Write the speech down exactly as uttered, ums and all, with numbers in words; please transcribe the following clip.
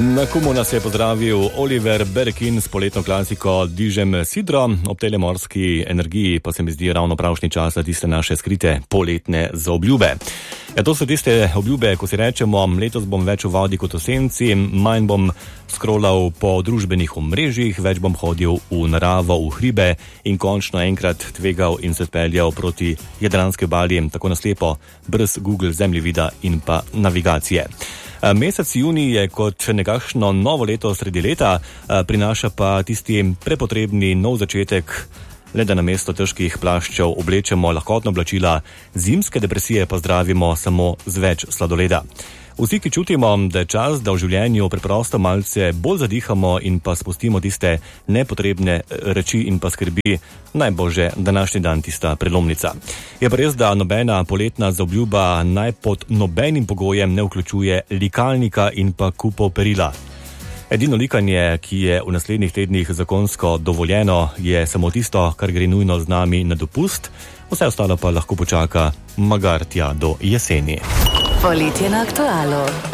Na Kumu nas je pozdravil Oliver Berekin s poletno klasiko Dižem Sidro. Ob telemorski energiji pa se mi zdi ravno pravšnji čas za tiste naše skrite poletne zaobljube. Ja, to so tiste obljube, ko si rečemo, letos bom več v vodi kot v senci, manj bom scrollal po družbenih omrežjih, več bom hodil v naravo, v hribe in končno enkrat tvegal in se odpeljal proti jadranski obali, tako naslepo, brez Google zemljevida in pa navigacije. Mesec junij je kot nekakšno novo leto sredi leta, prinaša pa tisti prepotrebni nov začetek, le da namesto težkih plaščev oblečemo lahkotno oblačila, zimske depresije pa zdravimo samo z več sladoleda. Vsi, ki čutimo, da je čas, da v življenju preprosto malce bolj zadihamo in pa spustimo tiste nepotrebne reči in pa skrbi, naj bo že današnji dan tista prelomnica. Je pa res, da nobena poletna zaobljuba naj pod nobenim pogojem ne vključuje likalnika in pa kupov perila. Edino likanje, ki je v naslednjih tednih zakonsko dovoljeno, je samo tisto, kar gre nujno z nami na dopust, vse ostalo pa lahko počaka magar tja do jeseni. Poletje na Aktualu.